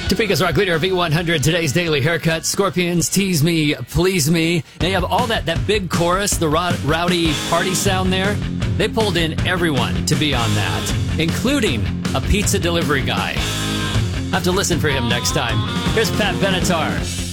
Topeka's Rock Leader V100, today's daily haircut. Scorpions, Tease Me, Please Me. And you have all that big chorus, the rowdy party sound there. They pulled in everyone to be on that, including a pizza delivery guy. I'll have to listen for him next time. Here's Pat Benatar.